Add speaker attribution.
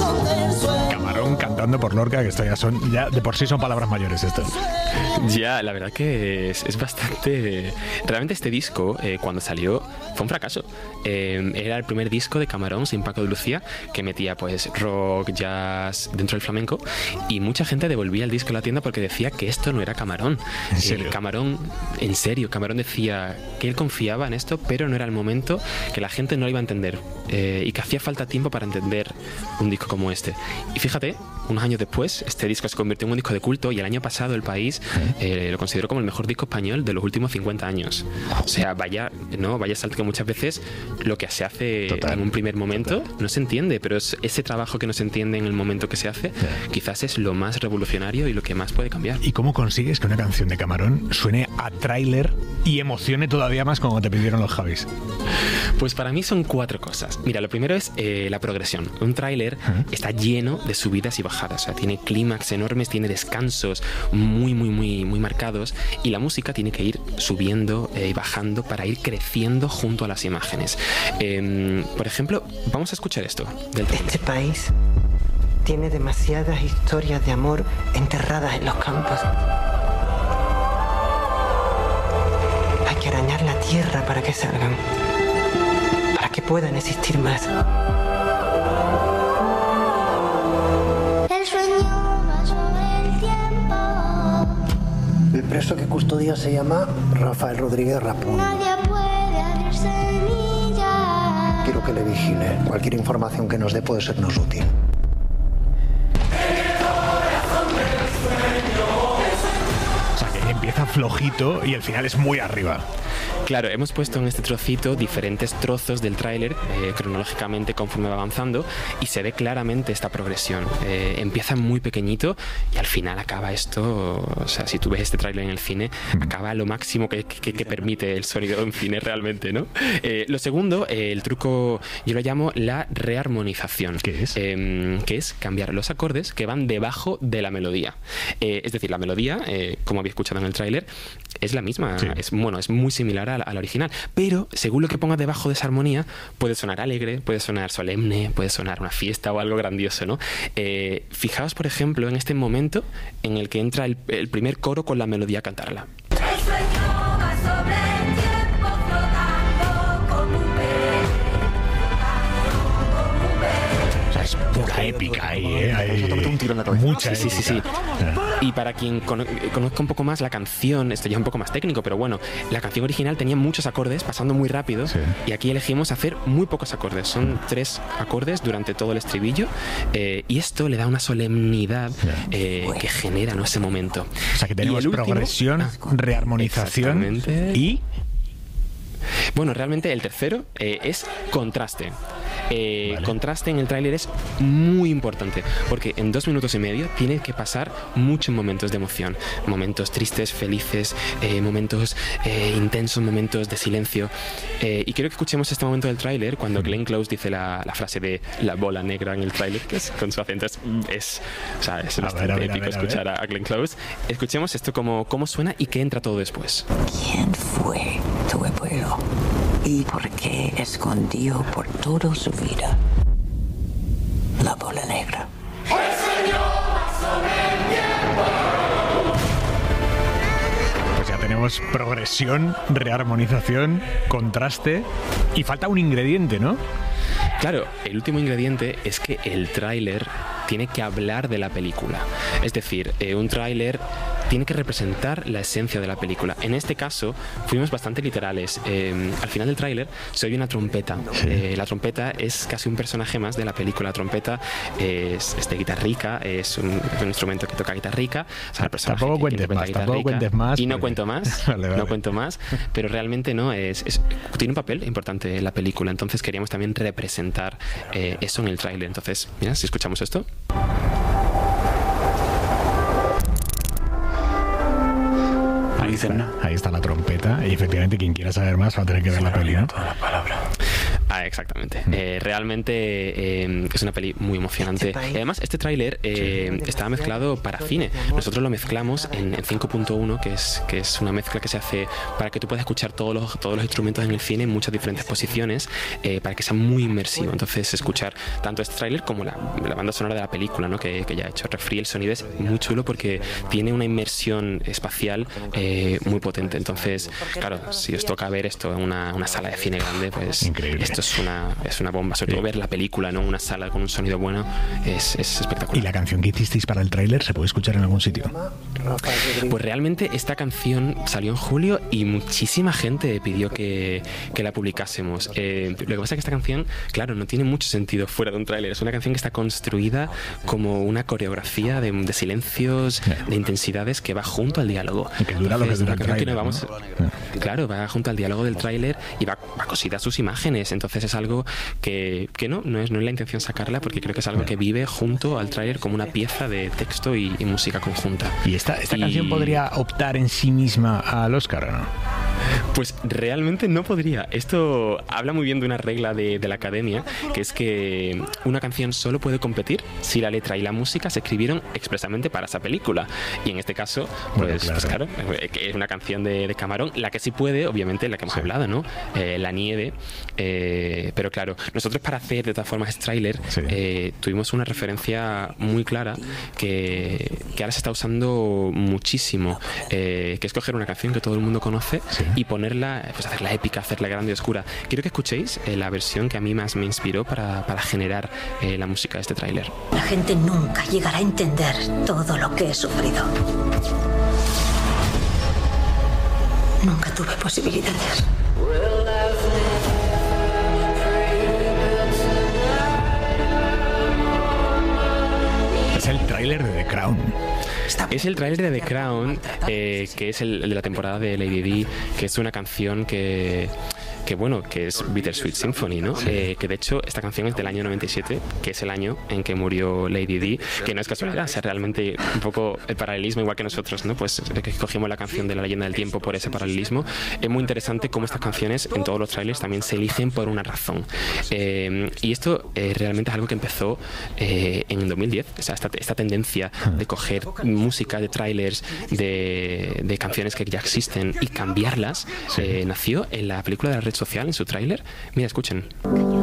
Speaker 1: Camarón cantando por Lorca, que esto ya de por sí son palabras mayores esto.
Speaker 2: Ya, la verdad que es bastante... Realmente este disco, cuando salió, fue un fracaso. Era el primer disco de Camarón sin Paco de Lucía, que metía pues rock, jazz dentro del flamenco, y mucha gente devolvía el disco a la tienda porque decía que esto no era Camarón.
Speaker 1: ¿En serio?
Speaker 2: Camarón decía que él confiaba en esto, pero no era el momento, que la gente no lo iba a entender, y que hacía falta tiempo para entender un disco como este. Y fíjate, unos años después, este disco se convirtió en un disco de culto, y el año pasado el país lo consideró como el mejor disco español de los últimos 50 años. O sea, vaya salto, que muchas veces lo que se hace en un primer momento no se entiende, pero ese trabajo que no se entiende en el momento que se hace, quizás es lo más revolucionario y lo que más puede cambiar.
Speaker 1: ¿Y cómo consigues que una canción de Camarón suene a tráiler y emocione todavía más como te pidieron los Javis?
Speaker 2: Pues para mí son 4 cosas. Mira, lo primero es la progresión. Un tráiler está lleno de subidas y bajadas. O sea, tiene clímax enormes, tiene descansos muy marcados, y la música tiene que ir subiendo y bajando para ir creciendo junto a las imágenes. Por ejemplo, vamos a escuchar esto del tráiler.
Speaker 3: Este país tiene demasiadas historias de amor enterradas en los campos. Hay que arañar la tierra para que salgan, para que puedan existir más.
Speaker 4: El sueño va sobre el tiempo.
Speaker 5: El preso que custodia se llama Rafael Rodríguez Rapón.
Speaker 4: Nadie puede abrir semillas.
Speaker 5: Quiero que le vigile. Cualquier información que nos dé puede sernos útil.
Speaker 1: O sea, que empieza flojito y el final es muy arriba.
Speaker 2: Claro, hemos puesto en este trocito diferentes trozos del tráiler cronológicamente conforme va avanzando, y se ve claramente esta progresión. Empieza muy pequeñito y al final acaba esto. O sea, si tú ves este tráiler en el cine, acaba lo máximo que permite el sonido en cine realmente, ¿no? Lo segundo, el truco, yo lo llamo la rearmonización.
Speaker 1: ¿Qué es?
Speaker 2: Que es cambiar los acordes que van debajo de la melodía. Es decir, la melodía, como había escuchado en el tráiler, es la misma. Sí. Es muy similar a la original, pero según lo que pongas debajo de esa armonía, puede sonar alegre, puede sonar solemne, puede sonar una fiesta o algo grandioso, ¿no? Fijaos, por ejemplo, en este momento en el que entra el primer coro con la melodía a cantarla.
Speaker 1: Es pura épica ahí, Hay mucha épica.
Speaker 2: Sí. Y para quien conozca un poco más la canción, esto ya es un poco más técnico, pero bueno, la canción original tenía muchos acordes pasando muy rápido, y aquí elegimos hacer muy pocos acordes. Son 3 acordes durante todo el estribillo, y esto le da una solemnidad que genera, ¿no?, ese momento.
Speaker 1: O sea, que tenemos progresión, rearmonización y...
Speaker 2: Bueno, realmente el tercero es contraste. Contraste en el tráiler es muy importante, porque en 2 minutos y medio tiene que pasar muchos momentos de emoción, momentos tristes, felices, momentos intensos, momentos de silencio, y quiero que escuchemos este momento del tráiler cuando Glenn Close dice la frase de la bola negra en el tráiler, que es con su acento, es bastante épico escuchar a Glenn Close. Escuchemos esto cómo suena y qué entra todo después.
Speaker 6: ¿Quién fue tu abuelo? ¿Y por qué escondió por toda su vida la bola negra?
Speaker 1: Pues ya tenemos progresión, rearmonización, contraste, y falta un ingrediente, ¿no?
Speaker 2: Claro, el último ingrediente es que el tráiler tiene que hablar de la película. Es decir, un tráiler tiene que representar la esencia de la película. En este caso, fuimos bastante literales. Al final del tráiler se oye una trompeta. La trompeta es casi un personaje más de la película. La trompeta es de guitarrica, es un instrumento que toca guitarrica. O sea,
Speaker 1: tampoco cuentes más.
Speaker 2: Y no cuento más. Vale. No cuento más. Pero realmente no, tiene un papel importante en la película. Entonces queríamos también representar eso en el tráiler. Entonces, mira, si escuchamos esto.
Speaker 1: Ahí está la trompeta, y efectivamente quien quiera saber más va a tener que ver la peli, ¿no?
Speaker 2: Exactamente. Realmente es una peli muy emocionante. Además, este tráiler estaba mezclado para cine. Nosotros lo mezclamos en 5.1, que es una mezcla que se hace para que tú puedas escuchar todos los instrumentos en el cine en muchas diferentes posiciones, para que sea muy inmersivo. Entonces, escuchar tanto este tráiler como la banda sonora de la película, ¿no? que ya he hecho. Refree, el sonido es muy chulo porque tiene una inmersión espacial muy potente. Entonces, claro, si os toca ver esto en una sala de cine grande, pues
Speaker 1: increíble.
Speaker 2: Esto es una bomba. Sobre todo ver la película, ¿no? Una sala con un sonido bueno es espectacular.
Speaker 1: ¿Y la canción que hicisteis para el tráiler se puede escuchar en algún sitio?
Speaker 2: Pues realmente esta canción salió en julio y muchísima gente pidió que la publicásemos. Lo que pasa es que esta canción, claro, no tiene mucho sentido fuera de un tráiler. Es una canción que está construida como una coreografía de silencios, de intensidades que va junto al diálogo.
Speaker 1: Y que dura lo que dura el tráiler, ¿no?
Speaker 2: Claro, va junto al diálogo del tráiler y va cosida a sus imágenes. Entonces es algo que no es la intención sacarla, porque creo que es algo que vive junto al tráiler como una pieza de texto y música conjunta.
Speaker 1: ¿Y esta canción podría optar en sí misma al Oscar o no?
Speaker 2: Pues realmente no podría. Esto habla muy bien de una regla de la academia, que es que una canción solo puede competir si la letra y la música se escribieron expresamente para esa película. Y en este caso, pues claro, que es una canción de Camarón, la que sí puede, obviamente, la que hemos hablado, ¿no? La nieve. Pero claro, nosotros para hacer de todas formas este tráiler tuvimos una referencia muy clara que ahora se está usando muchísimo, que es coger una canción que todo el mundo conoce y ponerla, pues hacerla épica, hacerla grande y oscura. Quiero que escuchéis la versión que a mí más me inspiró para generar la música de este tráiler.
Speaker 7: La gente nunca llegará a entender todo lo que he sufrido. Nunca tuve posibilidades.
Speaker 1: Es el tráiler de The Crown.
Speaker 2: Es el tráiler de The Crown, que es el de la temporada de Lady Di, que es una canción que es Bittersweet Symphony, ¿no? Que de hecho esta canción es del año 97, que es el año en que murió Lady Di, que no es casualidad, o sea, realmente un poco el paralelismo, igual que nosotros, ¿no? Pues que cogimos la canción de La leyenda del tiempo por ese paralelismo. Es muy interesante cómo estas canciones en todos los trailers también se eligen por una razón. Y esto realmente es algo que empezó en 2010, o sea, esta tendencia de coger música de trailers de canciones que ya existen y cambiarlas, nació en la película de la red social, en su tráiler. Mira, escuchen.